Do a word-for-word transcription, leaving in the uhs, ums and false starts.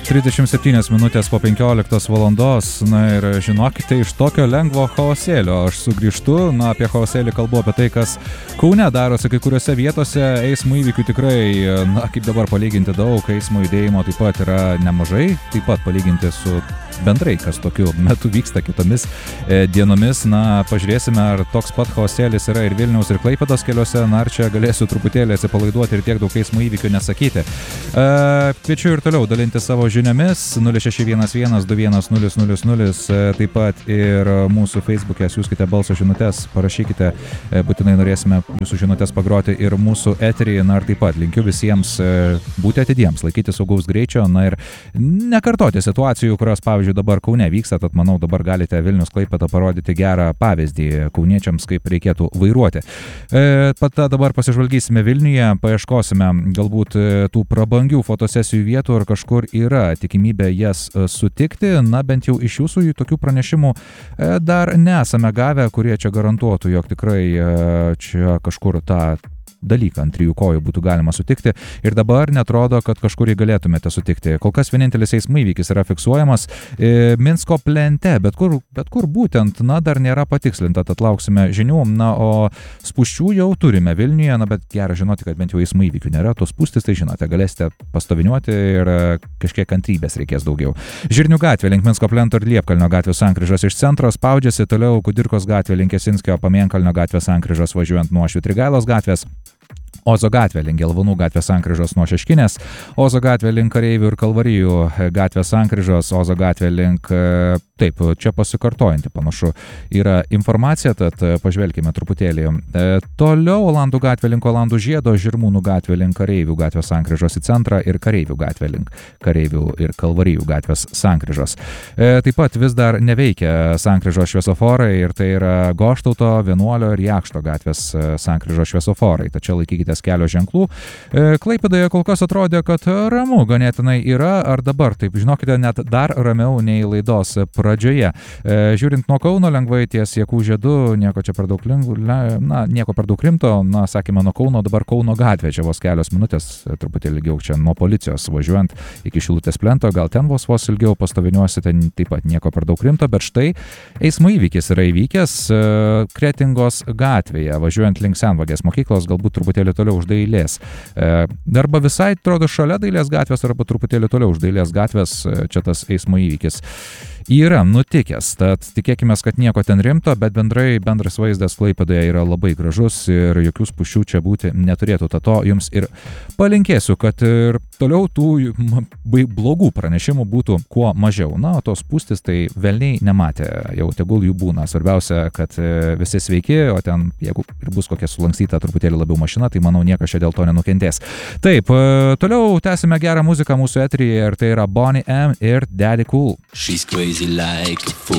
trisdešimt septynios minutės po penkioliktos valandos, na ir žinokite, iš tokio lengvo chaosėlio aš sugrįžtu, na apie chaosėlį kalbu apie tai, kas Kaune darosi kai kuriuose vietose, eismo įvykių tikrai, na kaip dabar palyginti daug, eismo judėjimo taip pat yra nemažai, taip pat palyginti su bendrai, kas tokiu metu vyksta kitomis e, dienomis, na pažiūrėsime, ar toks pat chaosėlis yra ir Vilniaus ir Klaipėdos keliuose, na ar čia galėsiu truputėlį atsipalaiduoti ir tiek daug eismo įvykių nesakyti. E, kviečiu ir toliau dalinti savo žiniomis nulis šeši vienas vienas du vienas nulis nulis nulis, taip pat ir mūsų Facebook'e siųskite balso žinutes, parašykite, būtinai norėsime jūsų žinutes pagroti ir mūsų eteryje, na ir taip pat linkiu visiems būti atidiems, laikyti saugaus greičio, na ir nekartoti situacijų, kurios pavyzdžiui dabar Kaune vyksta, tad manau dabar galite Vilnius Klaipėdą parodyti gerą pavyzdį kauniečiams, kaip reikėtų vairuoti. E, pat dabar pasižvalgysime Vilniuje, paieškosime galbūt tų prabangių fotosesijų vietų, ar kažkur yra tikimybė jas sutikti, na bent jau iš jūsų tokių pranešimų dar nesame gavę, kurie čia garantuotų, jog tikrai čia kažkur tą dalyką ant trijų kojų būtų galima sutikti ir dabar netrodo, kad kažkur jį galėtumėte sutikti. Kol kas vienintelis eismo įvykis yra fiksuojamas e, Minsko plente, bet kur, bet kur būtent, na, dar nėra patikslinta, tad lauksime žinių, na, o spūsčių jau turime Vilniuje, na, bet gera žinoti, kad bent jau eismo įvykių nėra, tos spūstis, tai žinote, galėsite pastoviniuoti ir kažkiek kantrybės reikės daugiau. Žirnių gatvė link Minsko plento ir Liepkalnio gatvės sankryžos iš centro spaudžiasi, toliau Kudirkos gatvė link Jasinskio Pamėnkalnio gatvės sankryžos važiuojant nuo Švitrigailos gatvės. Ozo gatvė link Gelvonų gatvės sankryžos nuo Šeškinės, Ozo gatvė link Kareivių ir Kalvarijų gatvės sankryžos, Ozo gatvė link, taip, čia pasikartojanti panašu yra informacija, tad pažvelkime truputėlį. E, toliau Olandų gatvė link Olandų žiedo, Žirmūnų gatvė link Kareivių gatvės sankryžos į centrą ir Kareivių gatvė link Kareivių ir Kalvarijų gatvės sankryžos. E, taip pat vis dar neveikia sankryžos šviesoforai ir tai yra Goštauto, Vienuolio ir Jakšto gatvės sankryžos šviesoforai, tačiau laikykite kelio ženklų. Klaipėdoje kol kas atrodė, kad ramu ganėtinai yra, ar dabar, taip žinokite, net dar ramiau nei laidos pradžioje. Žiūrint nuo Kauno lengvai ties Jakų žiedu, nieko čia per daug lengvų, na, nieko per daug rimto, na, sakėme nuo Kauno, dabar Kauno gatvė, čia vos kelios minutės, truputį ilgiau čia nuo policijos važiuojant iki Šilutės plento, gal ten vos vos ilgiau pastoviniuosite, taip pat nieko per daug rimto, bet štai eismo įvykis yra įvykęs Kretingos gatvėje, važiuojant link Senvagės mokyklos, galbūt truputėlį toliau už Dailės. Arba visai, atrodo, šalia Dailės gatvės, arba truputėlį toliau už Dailės gatvės, čia tas eismo įvykis yra nutikęs. Tad tikėkime, kad nieko ten rimto, bet bendrai bendras vaizdas Klaipėdoje yra labai gražus ir jokių spūsčių čia būti neturėtų. Tad to jums ir palinkėsiu, kad ir toliau tų blogų pranešimų būtų kuo mažiau. Na, o tos spūstis tai velniai nematė, jau tegul jų būna. Svarbiausia, kad visi sveiki, o ten, jeigu ir bus kokia sulankstyta truputėlį labiau mašina, tai manau niekas čia dėl to nenukentės. Taip, toliau tęsime gerą muziką mūsų eteryje ir tai yra Boney M ir Daddy Cool. She's crazy like a fool.